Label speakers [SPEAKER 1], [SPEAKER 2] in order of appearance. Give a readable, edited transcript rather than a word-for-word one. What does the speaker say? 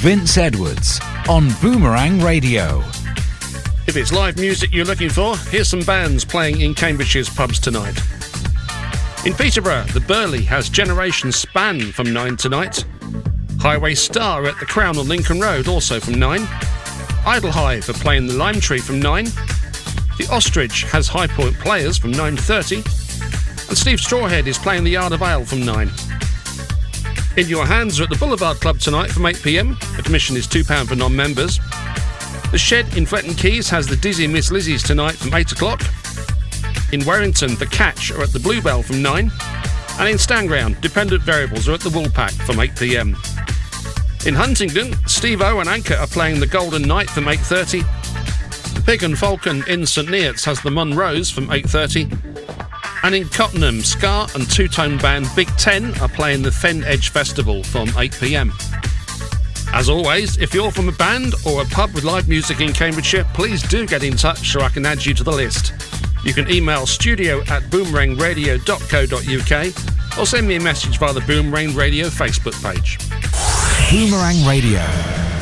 [SPEAKER 1] Vince Edwards on Boomerang Radio.
[SPEAKER 2] If it's live music you're looking for, here's some bands playing in Cambridgeshire's pubs tonight. In Peterborough, the Burley has Generation Span from 9 tonight. Highway Star at the Crown on Lincoln Road, also from 9. Idlehive are playing the Lime Tree from 9. The Ostrich has High Point Players from 9:30. And Steve Strawhead is playing the Yard of Ale from 9. In Your Hands are at the Boulevard Club tonight from 8 p.m. Admission is £2 for non-members. The Shed in Fletton Keys has the Dizzy Miss Lizzies tonight from 8 o'clock. In Warrington, The Catch are at the Bluebell from 9. And in Stanground, Dependent Variables are at the Woolpack from 8 p.m. In Huntingdon, Steve-O and Anchor are playing the Golden Knight from 8:30. The Pig and Falcon in St Neots has the Munros from 8:30. And in Cottenham, Ska and two-tone band Big Ten are playing the Fen Edge Festival from 8 p.m. As always, if you're from a band or a pub with live music in Cambridgeshire, please do get in touch so I can add you to the list. You can email studio@boomerangradio.co.uk or send me a message via the Boomerang Radio Facebook page.
[SPEAKER 1] Boomerang Radio.